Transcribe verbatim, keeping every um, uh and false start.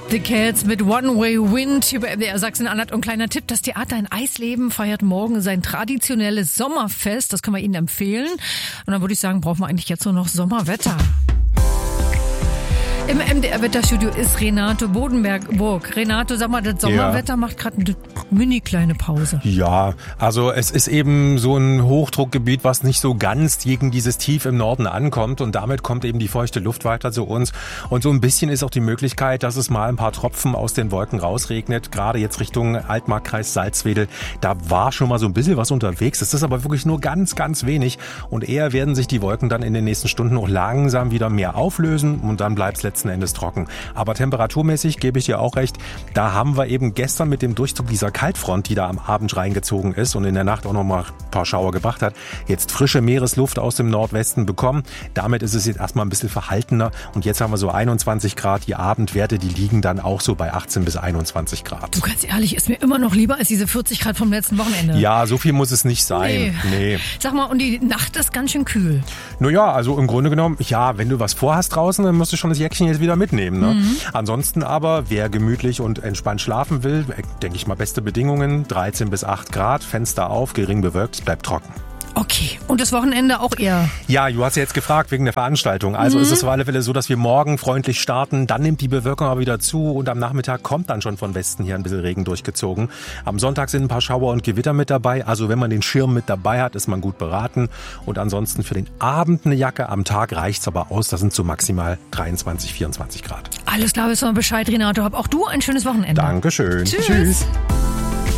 The Cats mit One Way Wind hier bei M D R Sachsen-Anhalt. Und kleiner Tipp, das Theater in Eisleben feiert morgen sein traditionelles Sommerfest. Das können wir Ihnen empfehlen. Und dann würde ich sagen, brauchen wir eigentlich jetzt nur noch Sommerwetter. Im M D R-Wetterstudio ist Renato Bodenberg-Burg. Renato, sag mal, das Sommerwetter ja. macht gerade eine mini kleine Pause. Ja, also es ist eben so ein Hochdruckgebiet, was nicht so ganz gegen dieses Tief im Norden ankommt. Und damit kommt eben die feuchte Luft weiter zu uns. Und so ein bisschen ist auch die Möglichkeit, dass es mal ein paar Tropfen aus den Wolken rausregnet. Gerade jetzt Richtung Altmarkkreis Salzwedel. Da war schon mal so ein bisschen was unterwegs. Das ist aber wirklich nur ganz, ganz wenig. Und eher werden sich die Wolken dann in den nächsten Stunden auch langsam wieder mehr auflösen. Und dann bleibt es letzten Endes trocken. Aber temperaturmäßig gebe ich dir auch recht, da haben wir eben gestern mit dem Durchzug dieser Kaltfront, die da am Abend reingezogen ist und in der Nacht auch noch mal ein paar Schauer gebracht hat, jetzt frische Meeresluft aus dem Nordwesten bekommen. Damit ist es jetzt erstmal ein bisschen verhaltener und jetzt haben wir so einundzwanzig Grad. Die Abendwerte, die liegen dann auch so bei achtzehn bis einundzwanzig Grad. Du, ganz ehrlich, ist mir immer noch lieber als diese vierzig Grad vom letzten Wochenende. Ja, so viel muss es nicht sein. Nee. nee. Sag mal, und die Nacht ist ganz schön kühl. Naja, also im Grunde genommen, ja, wenn du was vorhast draußen, dann musst du schon das Jäckchen jetzt wieder mitnehmen. Ne? Mhm. Ansonsten aber, wer gemütlich und entspannt schlafen will, denke ich mal, beste Bedingungen, dreizehn bis acht Grad, Fenster auf, gering bewölkt, es bleibt trocken. Okay, und das Wochenende auch eher? Ja, du hast ja jetzt gefragt wegen der Veranstaltung. Also mhm. ist es auf alle Fälle so, dass wir morgen freundlich starten, dann nimmt die Bewölkung aber wieder zu und am Nachmittag kommt dann schon von Westen hier ein bisschen Regen durchgezogen. Am Sonntag sind ein paar Schauer und Gewitter mit dabei, also wenn man den Schirm mit dabei hat, ist man gut beraten. Und ansonsten für den Abend eine Jacke, am Tag reicht's aber aus, das sind so maximal dreiundzwanzig, vierundzwanzig Grad. Alles klar, wissen wir Bescheid, Renato. Hab auch du ein schönes Wochenende. Dankeschön. Tschüss. Tschüss.